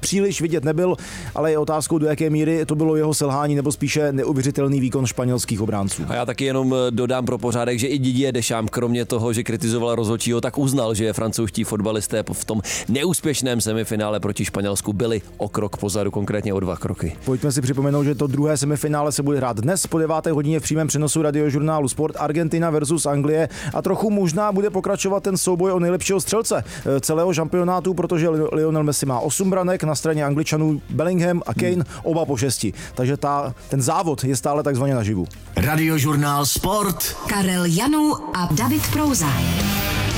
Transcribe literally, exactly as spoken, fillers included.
příliš vidět nebyl, ale je otázkou, do jaké míry to bylo jeho selhání nebo spíše neuvěřitelný výkon španělských obránců. A já taky jenom dodám pro pořádek, že i Didier Deschamps, kromě toho, že kritizoval rozhodčího, tak uznal, že francouzští fotbalisté v tom neúspěšném semifinále proti Španělsku byli o krok pozadu, konkrétně o dva kroky. Pojďme si připomenout, že to druhé semifinále se bude hrát dnes po deváté hodině v přímém přenosu radiožurnálu Sport. Argentina versus Anglie a trochu možná bude pokračovat ten souboj o nejlepšího střelce celého šampionátu, protože Lionel Messi má osm branek, na straně Angličanů Bellingham a Kane hmm. oba po šesti. Takže ta, ten závod je stále takzvaně naživu. Radiožurnál Sport. Karel Janů a David Prouza.